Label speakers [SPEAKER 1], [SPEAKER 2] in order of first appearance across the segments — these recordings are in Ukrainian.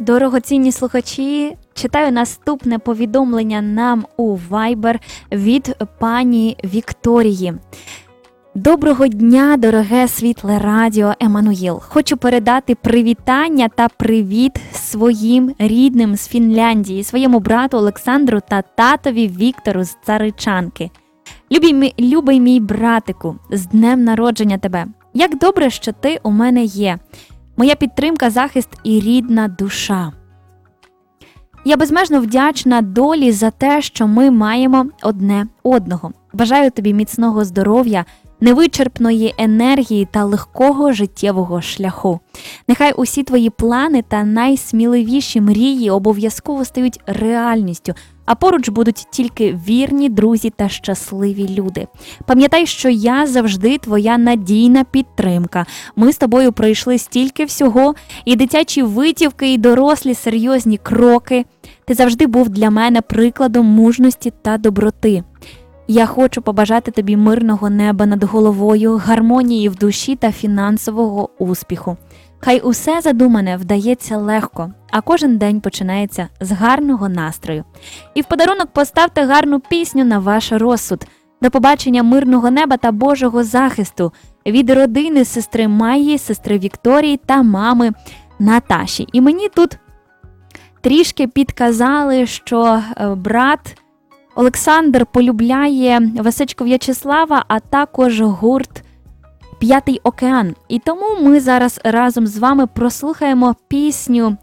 [SPEAKER 1] Дорогоцінні слухачі, читаю наступне повідомлення нам у Viber від пані Вікторії. Доброго дня, дороге світле радіо Еммануїл. Хочу передати привітання та привіт своїм рідним з Фінляндії, своєму брату Олександру та татові Віктору з Царичанки. Любий мій братику, з днем народження тебе. Як добре, що ти у мене є. Моя підтримка, захист і рідна душа. Я безмежно вдячна долі за те, що ми маємо одне одного. Бажаю тобі міцного здоров'я, невичерпної енергії та легкого життєвого шляху. Нехай усі твої плани та найсміливіші мрії обов'язково стають реальністю, а поруч будуть тільки вірні друзі та щасливі люди. Пам'ятай, що я завжди твоя надійна підтримка. Ми з тобою пройшли стільки всього, і дитячі витівки, і дорослі серйозні кроки. Ти завжди був для мене прикладом мужності та доброти. Я хочу побажати тобі мирного неба над головою, гармонії в душі та фінансового успіху. Хай усе задумане вдається легко, а кожен день починається з гарного настрою. І в подарунок поставте гарну пісню на ваш розсуд. До побачення, мирного неба та Божого захисту від родини сестри Майї, сестри Вікторії та мами Наташі. І мені тут трішки підказали, що брат Олександр полюбляє Васечко В'ячеслава, а також гурт «П'ятий океан». І тому ми зараз разом з вами прослухаємо пісню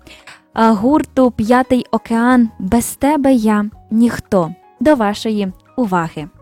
[SPEAKER 1] гурту «П'ятий океан» «Без тебе я ніхто». До вашої уваги.